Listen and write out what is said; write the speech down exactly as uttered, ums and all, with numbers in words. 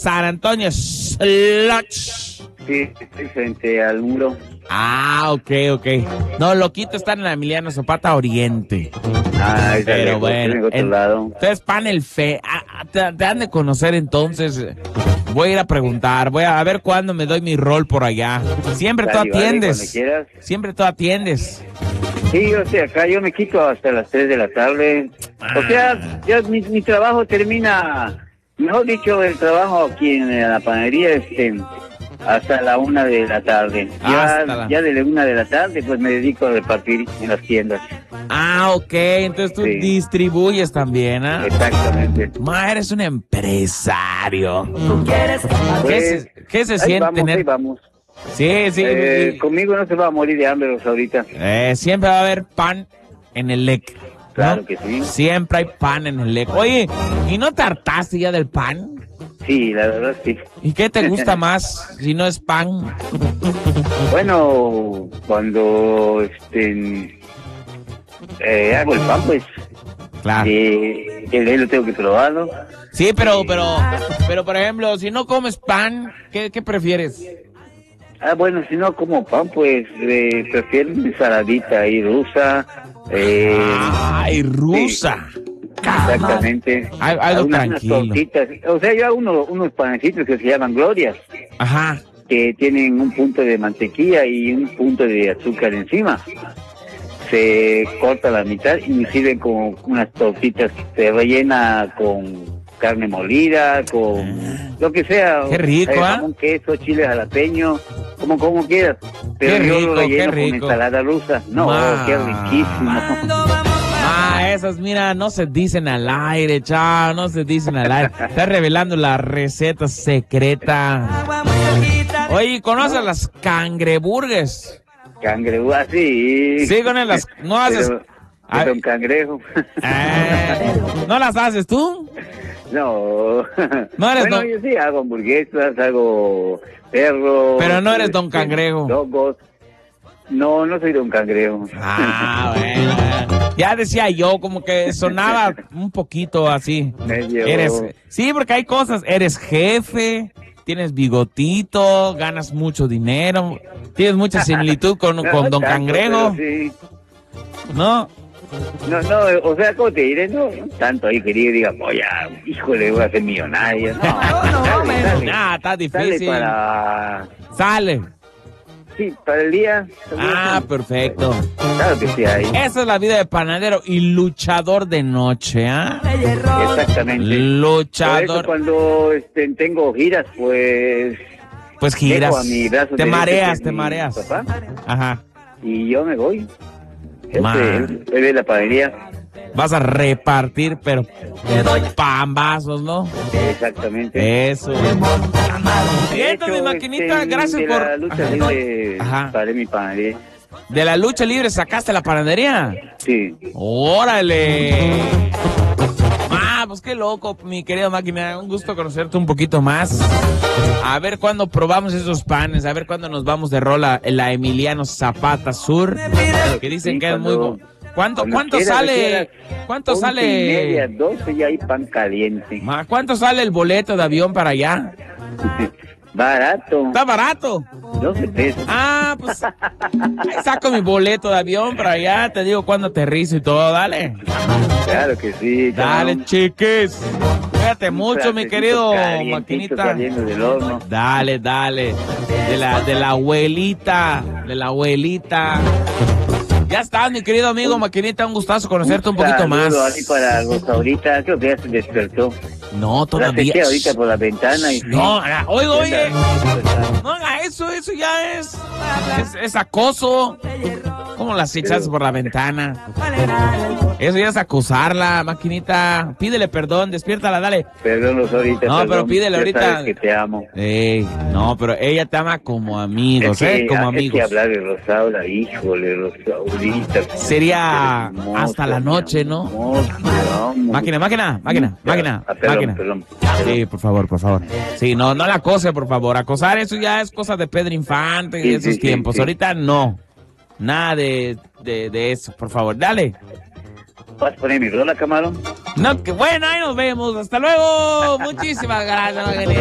San Antonio Slush. Sí, estoy frente al muro. Ah, ok, ok. No, Loquito está en la Emiliano Zapata Oriente. Ah, Pero lejos, bueno, en otro en- lado. entonces Panel Fe, ah, ah, te, te han de conocer entonces. Voy a ir a preguntar, voy a, a ver cuándo me doy mi rol por allá. Siempre tú Dale, vale, atiendes. cuando quieras. Siempre tú atiendes. Sí, o sea, acá yo me quito hasta las tres de la tarde. O sea, ya mi, mi trabajo termina, mejor dicho, el trabajo aquí en la panadería, este, hasta la una de la tarde. Ya, Hasta la- ya de la una de la tarde, pues me dedico a repartir en las tiendas. Ah, ok, entonces tú Sí. distribuyes también, ¿ah? Exactamente. Ma, eres un empresario. ¿Qué Pues, se, qué se ahí siente vamos, ahí tener? vamos. Sí, sí. Eh, sí. conmigo no se va a morir de hambre los ahorita. Eh, siempre va a haber pan en el L E C. ¿no? Claro que sí. Siempre hay pan en el L E C. Oye, ¿y no te hartaste ya del pan? Sí, la verdad sí. ¿Y qué te gusta más si no es pan? Bueno, cuando este eh, hago el pan, pues Claro. eh, el él lo tengo que probarlo. Sí, pero, pero, pero por ejemplo, si no comes pan, ¿qué, qué prefieres? Ah, bueno, si no como pan, pues eh, prefiero una ensaladita ahí rusa. Eh, Ay, rusa. exactamente. Al- algo Unas- unas tranquilo. tortitas. O sea, yo hago uno- unos panecitos que se llaman glorias, Ajá. que tienen un punto de mantequilla y un punto de azúcar encima. Se corta la mitad y me sirven con unas tortitas, se rellena con carne molida, con lo que sea. Qué rico, eh, ¿ah? jamón, queso, chile jalapeño, como como quieras. Pero Qué yo rico, lo relleno qué con rico. ensalada rusa. No, Ma. qué riquísimo. Ah, esas, mira, no se dicen al aire, chao, no se dicen al aire. Estás revelando la receta secreta. Oye, ¿conoces las cangreburgues? Cangrejo, así. Sí, con las... No haces... Pero, Ah, de don Cangrejo. eh, ¿no las haces tú? No. No eres bueno, don- yo sí hago hamburguesas, hago perros. Pero no eres don este, Cangrejo. dogos. No, no soy don Cangrejo. Ah, bueno. Ya decía yo, como que sonaba un poquito así. Medio- Eres... Sí, porque hay cosas. Eres jefe, tienes bigotito, ganas mucho dinero, tienes mucha similitud con, No, con no don tanto, Cangrejo, pero sí. ¿no? No, no, o sea, ¿cómo te diré? No, no tanto ahí que diga, diga, voy a, híjole, voy a ser millonario. No, sale, sale, Ah, está sale difícil. para, Sale. sí, para el día. Ah, perfecto. Claro que sí hay. Esa es la vida de panadero y luchador de noche, ¿ah? Exactamente. Por eso Luchador. cuando este, tengo giras, pues Pues giras. dejo a mi brazo Te derecho, mareas, que es te mi mareas. papá, Ajá. y yo me voy. Ma. Este, él bebe la panadería. Vas a repartir, pero pambazos, ¿no? Exactamente. Eso. De Y entonces, hecho, maquinita, este, gracias de por... la lucha libre Ajá. paré mi panadería. De la lucha libre sacaste la panadería. Sí. ¡Órale! Ah, pues qué loco, mi querido máquina. Un gusto conocerte un poquito más. A ver cuándo probamos esos panes. A ver cuándo nos vamos de rola en la Emiliano Zapata Sur. Que dicen Sí, que es cuando- muy bueno. ¿Cuánto, cuando cuánto quieras, sale? quieras. ¿Cuánto Once y media, sale? doce ya hay pan caliente. Ma, ¿Cuánto sale el boleto de avión para allá? Barato. Está barato. doce pesos. Ah, pues ahí saco mi boleto de avión para allá. Te digo cuándo aterrizo y todo. Dale. Claro que sí. Dale, cabrón. chiques. Cuídate Un mucho, mi platecito querido calientito maquinita. saliendo del horno. Dale, dale. De la, de la abuelita. De la abuelita. Ya estás, mi querido amigo maquinita. Un gustazo conocerte un poquito más. saludo ahí para Rosaurita, creo que ya se despertó. No, La todavía. chequeé ahorita por la ventana y... No, haga- oiga, oye. Pues, No haga eso, eso ya es. Es, es acoso. ¿Cómo las echas por la ventana? Eso ya es acosarla, maquinita. Pídele perdón, despiértala, dale. Perdón, Rosaurita. No, perdón, pero pídele ya ahorita. sabes que te amo. Ey, no, pero ella te ama como amigos, Es que, ¿eh? Como hay amigos. que hablar de Rosaura, híjole, Rosaurita. Sería Hermosa, hasta la noche, mi ¿no? amor, te amo. Máquina, máquina, máquina, Ya, máquina, ah, perdón, máquina. perdón. Sí, por favor, por favor. Sí, no, no la acose, por favor. Acosar, eso ya es cosa de Pedro Infante y Sí, de esos sí, sí, tiempos. sí. Ahorita no. Nada de, de, de eso, por favor. Dale. ¿Vas a poner mi rola, camarón? No, que bueno, ahí nos vemos. Hasta luego. Muchísimas gracias, Magdalena.